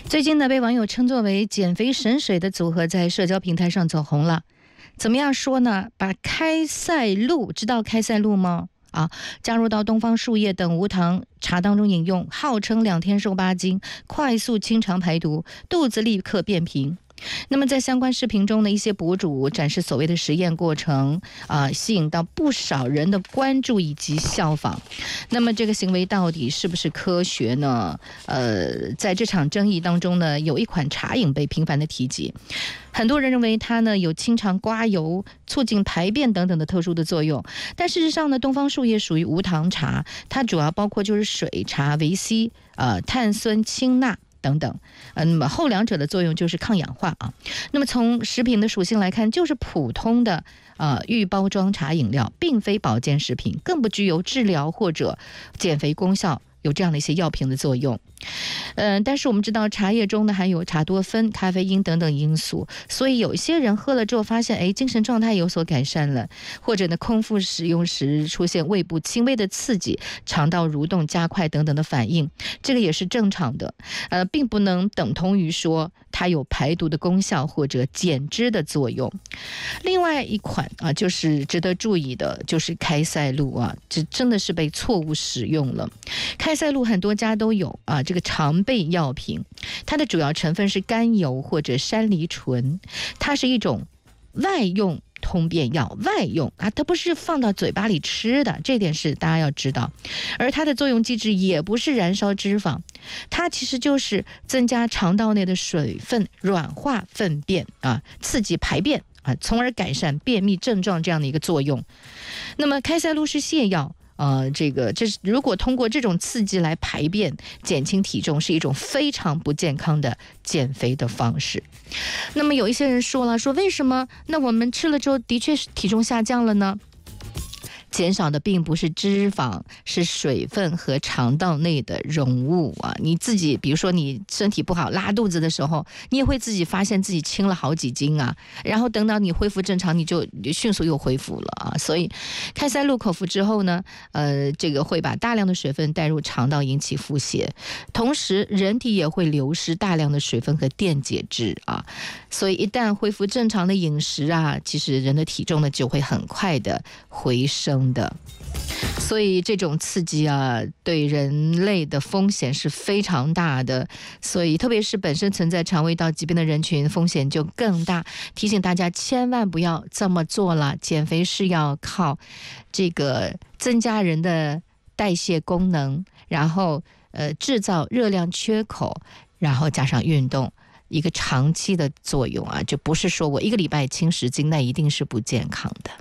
最近呢，被网友称作为减肥神水的组合在社交平台上走红了。怎么样说呢？把开塞露，知道开塞露吗？加入到东方树叶等无糖茶当中饮用，号称2天瘦8斤，快速清肠排毒，肚子立刻变平。那么在相关视频中呢，一些博主展示所谓的实验过程吸引到不少人的关注以及效仿。那么这个行为到底是不是科学呢？在这场争议当中呢，有一款茶饮被频繁的提及，很多人认为它呢有清肠刮油、促进排便等等的特殊的作用。但事实上呢，东方树叶属于无糖茶，它主要包括就是水、茶、维 C、碳酸氢钠等等，那么后两者的作用就是抗氧化啊。那么从食品的属性来看，就是普通的预包装茶饮料，并非保健食品，更不具有治疗或者减肥功效，有这样的一些药品的作用。但是我们知道茶叶中呢含有茶多酚、咖啡因等等因素，所以有一些人喝了之后发现精神状态有所改善了，或者呢空腹使用时出现胃部轻微的刺激、肠道蠕动加快等等的反应，这个也是正常的，并不能等同于说它有排毒的功效或者减脂的作用。另外一款就是值得注意的，就是开塞露这真的是被错误使用了。开塞露很多家都有这个常备药品，它的主要成分是甘油或者山梨醇，它是一种外用通便药，外用它不是放到嘴巴里吃的，这点是大家要知道。而它的作用机制也不是燃烧脂肪，它其实就是增加肠道内的水分，软化粪便刺激排便从而改善便秘症状这样的一个作用。那么开塞露是泻药。这是如果通过这种刺激来排便减轻体重，是一种非常不健康的减肥的方式。那么有一些人说为什么那我们吃了之后的确是体重下降了呢？减少的并不是脂肪，是水分和肠道内的溶物你自己比如说你身体不好拉肚子的时候，你也会自己发现自己轻了好几斤然后等到你恢复正常，你就迅速又恢复了所以开塞露口服之后呢，这个会把大量的水分带入肠道，引起腹泻，同时人体也会流失大量的水分和电解质所以一旦恢复正常的饮食其实人的体重呢就会很快的回升的。所以这种刺激对人类的风险是非常大的，所以特别是本身存在肠胃道疾病的人群，风险就更大。提醒大家千万不要这么做了，减肥是要靠这个增加人的代谢功能，然后制造热量缺口，然后加上运动，一个长期的作用就不是说我1个礼拜轻10斤，那一定是不健康的。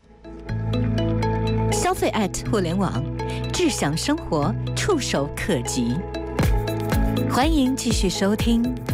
消费互联网，智享生活触手可及。欢迎继续收听